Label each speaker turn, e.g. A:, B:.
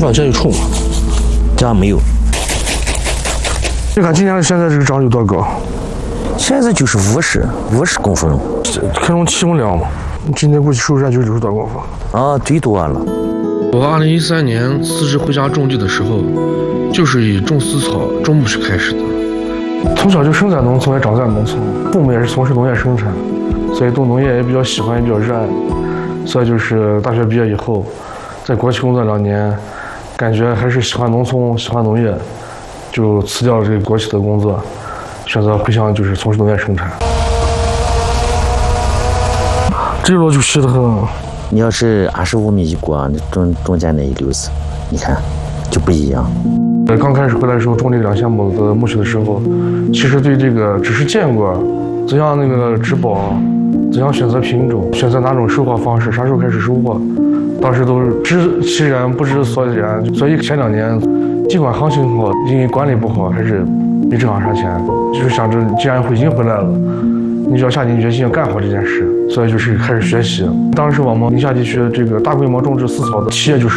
A: 不知道这有冲吗？这没有。
B: 你看今年现在这个涨有多高？
A: 现在就是50公分。
B: 看种气温量嘛，今年估计收山就60多公分。
A: 啊，最多了。
C: 我2013年辞职回家种地的时候，就是以种丝草、种木石开始的。
B: 从小就生在农村，也长在农村，父母也是从事农业生产，所以对农业也比较喜欢，也比较热爱。所以就是大学毕业以后，在国企工作2年，感觉还是喜欢农村，喜欢农业，就辞掉了这个国企的工作，选择回乡就是从事农业生产。这路就细得很。
A: 你要是25米一过，中间那一溜子，你看就不一样。
B: 刚开始回来的时候种这2000亩的苜蓿的时候，其实对这个只是见过，怎样那个植保，怎样选择品种，选择哪种收获方式，啥时候开始收获，当时都是知其然不知所以然。所以前2年尽管行情好，因为管理不好，还是没挣上啥钱。就是想着既然已经回来了，你就要下定决心要干好这件事，所以就是开始学习。当时我们宁夏地区这个大规模种植丝草的企业就是